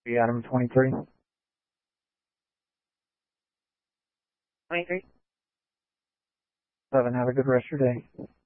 Be item 23. 23. 7, have a good rest of your day.